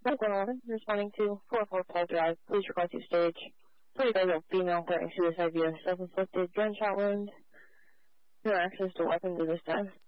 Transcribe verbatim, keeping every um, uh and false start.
one eleven, responding to four four Paul Drive. Please request to stage. twenty-five-year-old female wearing suicide via self-inflicted gunshot wound. No access to weapons at this time.